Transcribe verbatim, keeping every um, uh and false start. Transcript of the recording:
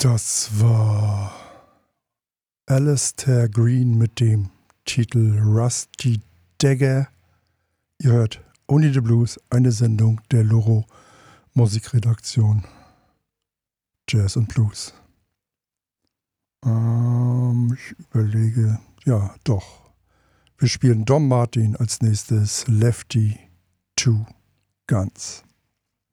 Das war Alistair Green mit dem Titel Rusty Dagger. Ihr hört Only the Blues, eine Sendung der Loro Musikredaktion Jazz und Blues. Ähm, ich überlege, ja doch. Wir spielen Dom Martin als nächstes, Lefty Two Guns.